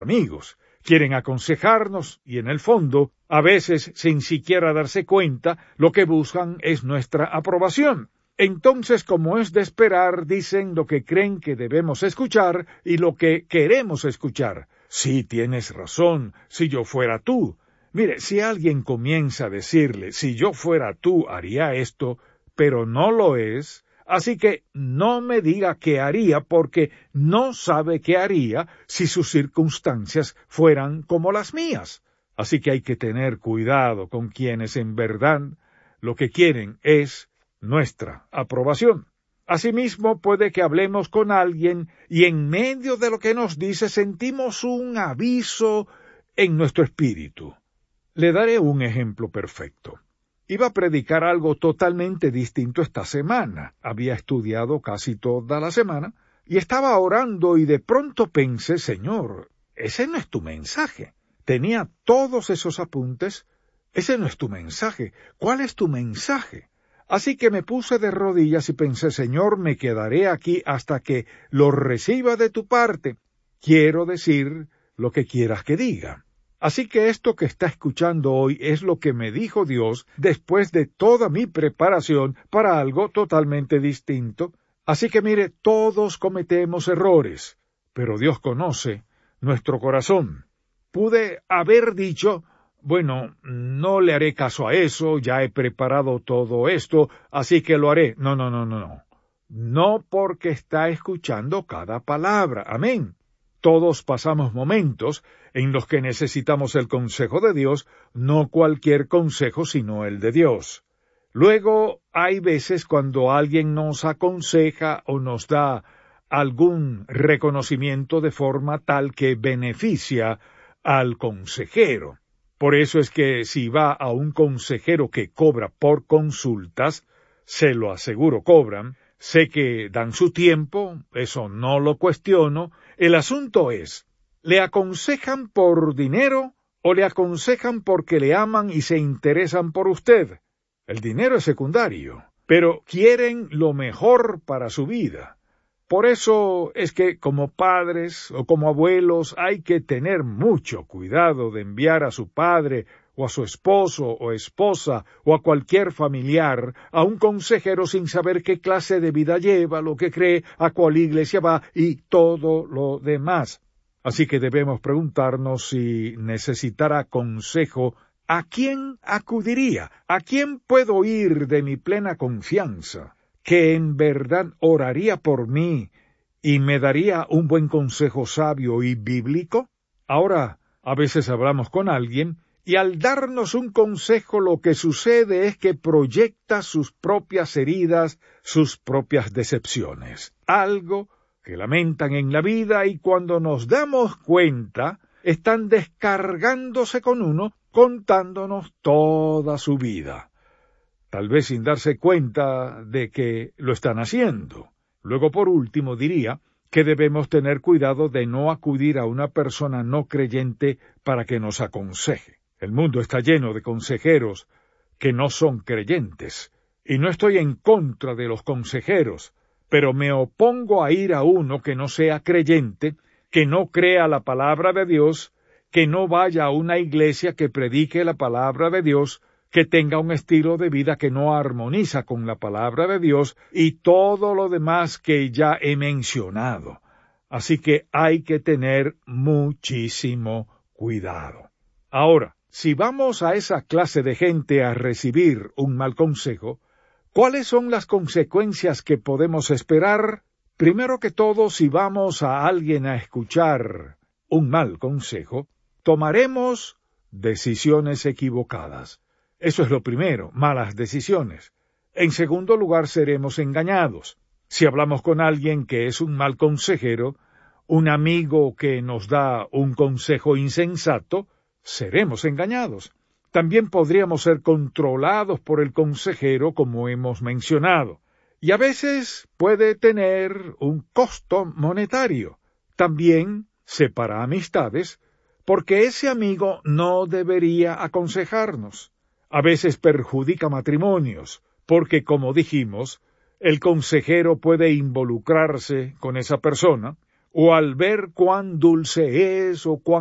amigos. Quieren aconsejarnos y en el fondo, a veces sin siquiera darse cuenta, lo que buscan es nuestra aprobación. Entonces, como es de esperar, dicen lo que creen que debemos escuchar y lo que queremos escuchar. Sí, tienes razón, si yo fuera tú. Mire, si alguien comienza a decirle, si yo fuera tú haría esto, pero no lo es, así que no me diga qué haría porque no sabe qué haría si sus circunstancias fueran como las mías. Así que hay que tener cuidado con quienes en verdad lo que quieren es nuestra aprobación. Asimismo, puede que hablemos con alguien y en medio de lo que nos dice sentimos un aviso en nuestro espíritu. Le daré un ejemplo perfecto. Iba a predicar algo totalmente distinto esta semana. Había estudiado casi toda la semana y estaba orando y de pronto pensé, Señor, ese no es tu mensaje. Tenía todos esos apuntes. Ese no es tu mensaje. ¿Cuál es tu mensaje? Así que me puse de rodillas y pensé, Señor, me quedaré aquí hasta que lo reciba de tu parte. Quiero decir lo que quieras que diga. Así que esto que está escuchando hoy es lo que me dijo Dios después de toda mi preparación para algo totalmente distinto. Así que mire, todos cometemos errores, pero Dios conoce nuestro corazón. Pude haber dicho, bueno, no le haré caso a eso, ya he preparado todo esto, así que lo haré. No. No porque está escuchando cada palabra. Amén. Todos pasamos momentos en los que necesitamos el consejo de Dios, no cualquier consejo sino el de Dios. Luego, hay veces cuando alguien nos aconseja o nos da algún reconocimiento de forma tal que beneficia al consejero. Por eso es que si va a un consejero que cobra por consultas, se lo aseguro cobran, sé que dan su tiempo, eso no lo cuestiono. El asunto es, ¿le aconsejan por dinero o le aconsejan porque le aman y se interesan por usted? El dinero es secundario, pero quieren lo mejor para su vida. Por eso es que como padres o como abuelos hay que tener mucho cuidado de enviar a su padre o a su esposo o esposa o a cualquier familiar a un consejero sin saber qué clase de vida lleva, lo que cree, a cuál iglesia va y todo lo demás. Así que debemos preguntarnos si necesitara consejo, ¿a quién acudiría? ¿A quién puedo ir de mi plena confianza? Que en verdad oraría por mí y me daría un buen consejo sabio y bíblico. Ahora, a veces hablamos con alguien y al darnos un consejo lo que sucede es que proyecta sus propias heridas, sus propias decepciones, algo que lamentan en la vida y cuando nos damos cuenta están descargándose con uno contándonos toda su vida. Tal vez sin darse cuenta de que lo están haciendo. Luego, por último, diría que debemos tener cuidado de no acudir a una persona no creyente para que nos aconseje. El mundo está lleno de consejeros que no son creyentes, y no estoy en contra de los consejeros, pero me opongo a ir a uno que no sea creyente, que no crea la palabra de Dios, que no vaya a una iglesia que predique la palabra de Dios, que tenga un estilo de vida que no armoniza con la palabra de Dios y todo lo demás que ya he mencionado. Así que hay que tener muchísimo cuidado. Ahora, si vamos a esa clase de gente a recibir un mal consejo, ¿cuáles son las consecuencias que podemos esperar? Primero que todo, si vamos a alguien a escuchar un mal consejo, tomaremos decisiones equivocadas. Eso es lo primero, malas decisiones. En segundo lugar, seremos engañados. Si hablamos con alguien que es un mal consejero, un amigo que nos da un consejo insensato, seremos engañados. También podríamos ser controlados por el consejero, como hemos mencionado. Y a veces puede tener un costo monetario. También separa amistades, porque ese amigo no debería aconsejarnos. A veces perjudica matrimonios, porque, como dijimos, el consejero puede involucrarse con esa persona, o al ver cuán dulce es o cuán